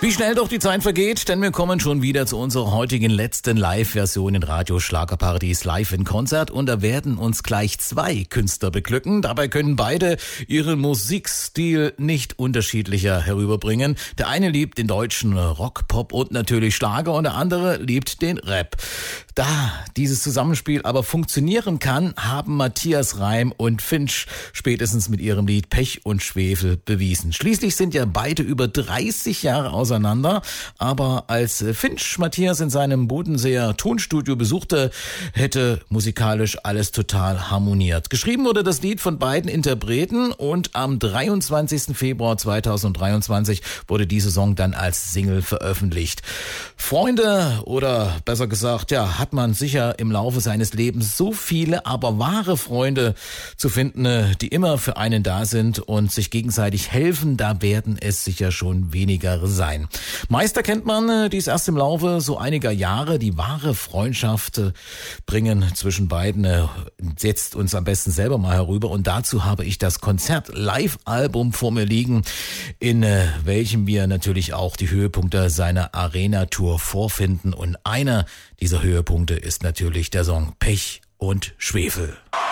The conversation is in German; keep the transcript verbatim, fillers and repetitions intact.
Wie schnell doch die Zeit vergeht, denn wir kommen schon wieder zu unserer heutigen letzten Live-Version in Radio Schlagerparadies live in Konzert und da werden uns gleich zwei Künstler beglücken. Dabei können beide ihren Musikstil nicht unterschiedlicher herüberbringen. Der eine liebt den deutschen Rock, Pop und natürlich Schlager und der andere liebt den Rap. Da dieses Zusammenspiel aber funktionieren kann, haben Matthias Reim und Finch spätestens mit ihrem Lied Pech und Schwefel bewiesen. Schließlich sind ja beide über dreißig Jahre auseinander, aber als Finch Matthias in seinem Bodenseer Tonstudio besuchte, hätte musikalisch alles total harmoniert. Geschrieben wurde das Lied von beiden Interpreten und am dreiundzwanzigsten Februar zweitausenddreiundzwanzig wurde diese Song dann als Single veröffentlicht. Freunde oder besser gesagt, ja, hat man sicher im Laufe seines Lebens so viele, aber wahre Freunde zu finden, die immer für einen da sind und sich gegenseitig helfen, da werden es sicher schon weniger sein. Meist erkennt man dies erst im Laufe so einiger Jahre. Die wahre Freundschaft bringen zwischen beiden setzt uns am besten selber mal herüber und dazu habe ich das Konzert-Live-Album vor mir liegen, in welchem wir natürlich auch die Höhepunkte seiner Arena-Tour vorfinden und einer dieser Höhepunkte ist natürlich der Song Pech und Schwefel.